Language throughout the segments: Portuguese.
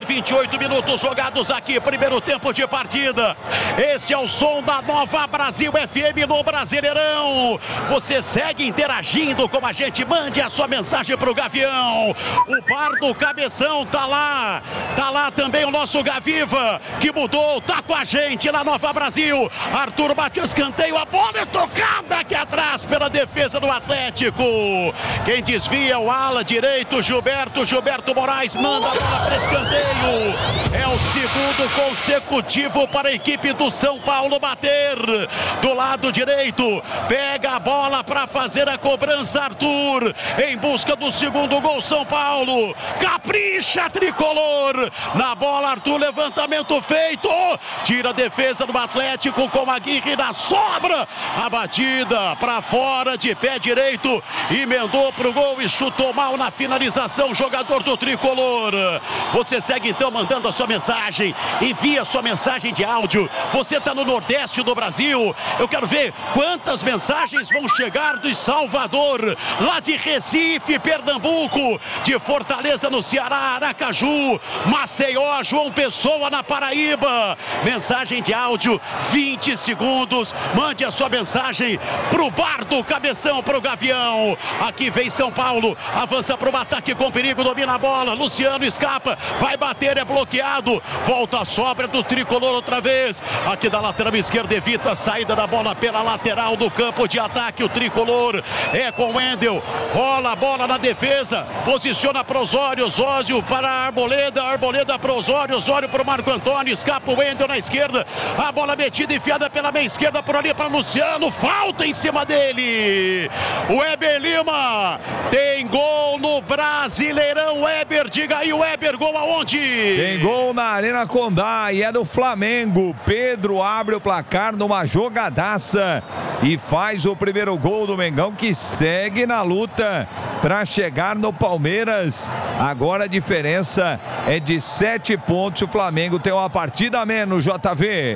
28 minutos jogados aqui, primeiro tempo de partida. Esse é o som da Nova Brasil FM no Brasileirão. Você segue interagindo com a gente, mande a sua mensagem pro Gavião. O Bar do Cabeção tá lá também o nosso Gaviva, que mudou, tá com a gente na Nova Brasil. Arthur bate o escanteio, a bola é tocada aqui atrás pela defesa do Atlético. Quem desvia o ala direito, Gilberto Moraes manda a bola para escanteio. É o segundo consecutivo para a equipe do São Paulo bater. Do lado direito, pega a bola para fazer a cobrança, Arthur, em busca do segundo gol. São Paulo, capricha, tricolor, na bola, Arthur, levantamento feito, tira a defesa do Atlético com a Aguirre na sobra, a batida para fora de pé direito, emendou pro gol e chutou mal na finalização, jogador do tricolor. Você segue então mandando a sua mensagem, envia a sua mensagem de áudio. Você está no Nordeste do Brasil, eu quero ver quantas mensagens vão chegar de Salvador, lá de Recife, Pernambuco, de Fortaleza no Ceará, Aracaju, Maceió, João Pessoa na Paraíba. Mensagem de áudio, 20 segundos, mande a sua mensagem pro Bar do Cabeção, pro Gavião. Aqui vem São Paulo, avança pro ataque com perigo, domina a bola, Luciano escapa, vai bater, é bloqueado, volta a sobra do tricolor outra vez, aqui da lateral esquerda, evita a saída da bola pela lateral do campo de ataque, o tricolor é com o Wendel, rola a bola na defesa, posiciona para Osório, Zózio para a Arboleda para Osório, Osório para o Marco Antônio, escapa o Wendel na esquerda, a bola metida, enfiada pela meia esquerda, por ali para Luciano, falta em cima dele, o Weber Lima, tem gol no Brasileirão. Weber, diga aí, Weber, gol aonde? Tem gol na Arena Condá e é do Flamengo. Pedro abre o placar numa jogadaça e faz o primeiro gol do Mengão, que segue na luta para chegar no Palmeiras. Agora a diferença é de 7 pontos. O Flamengo tem uma partida a menos, JV.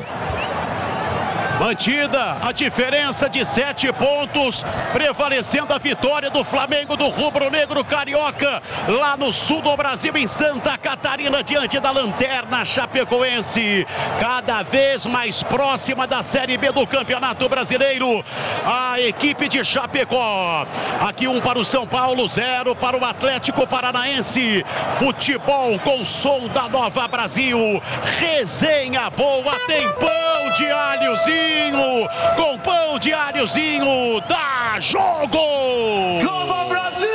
Mantida a diferença de 7 pontos, prevalecendo a vitória do Flamengo, do rubro-negro carioca, lá no sul do Brasil, em Santa Catarina, diante da lanterna chapecoense, cada vez mais próxima da Série B do Campeonato Brasileiro, a equipe de Chapecó. Aqui 1 para o São Paulo, 0 para o Atlético Paranaense. Futebol com som da Nova Brasil, resenha boa, tem pão de alhozinho, com pão de alhozinho, dá jogo! Nova Brasil!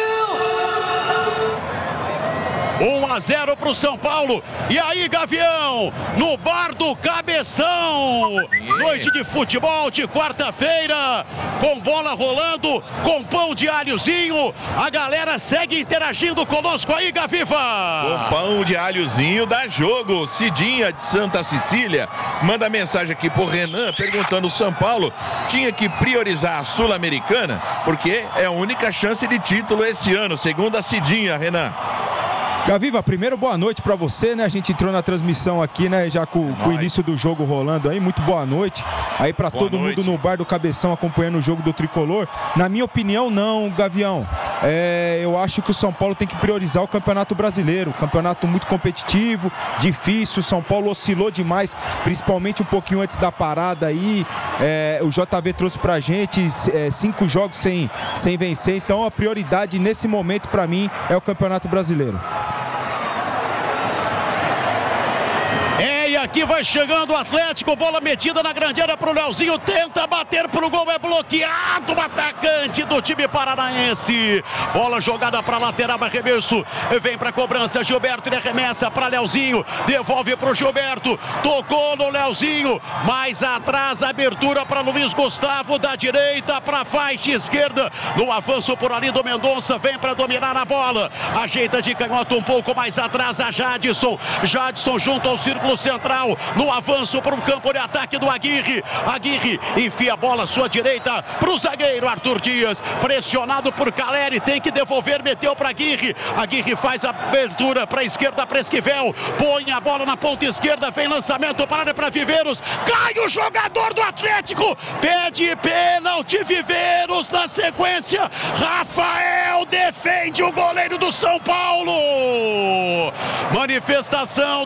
1-0 para o São Paulo. E aí, Gavião, no Bar do Cabeção, noite de futebol de quarta-feira, com bola rolando, com pão de alhozinho. A galera segue interagindo conosco aí, Gaviva. Com pão de alhozinho dá jogo. Cidinha de Santa Cecília manda mensagem aqui pro Renan, perguntando: o São Paulo tinha que priorizar a Sul-Americana, porque é a única chance de título esse ano, segundo a Cidinha, Renan. Gaviva, primeiro boa noite para você, né? A gente entrou na transmissão aqui, né? Já com o início do jogo rolando aí, muito boa noite. Aí para todo mundo no Bar do Cabeção acompanhando o jogo do Tricolor. Na minha opinião, não, Gavião. Eu acho que o São Paulo tem que priorizar o Campeonato Brasileiro. Campeonato muito competitivo, difícil. O São Paulo oscilou demais, principalmente um pouquinho antes da parada aí. O JV trouxe pra gente 5 jogos sem vencer. Então a prioridade nesse momento para mim é o Campeonato Brasileiro. E aqui vai chegando o Atlético, bola metida na grande área pro Leozinho, tenta bater pro gol, é bloqueado o atacante do time paranaense. Bola jogada pra lateral, arremesso, vem pra cobrança, Gilberto, ele arremessa pra Leozinho, devolve pro Gilberto, tocou no Leozinho, mais atrás, abertura pra Luiz Gustavo, da direita pra faixa esquerda, no avanço por ali do Mendonça, vem pra dominar a bola, ajeita de canhota um pouco mais atrás a Jadson junto ao círculo central, no avanço para o campo de ataque do Aguirre. Aguirre enfia a bola à sua direita para o zagueiro Arthur Dias, pressionado por Caleri, tem que devolver, meteu para Aguirre. Aguirre faz a abertura para a esquerda para Esquivel, põe a bola na ponta esquerda, vem lançamento para Viveiros, cai o jogador do Atlético, pede pênalti, Viveiros na sequência, Rafael defende o goleiro do São Paulo. Manifestação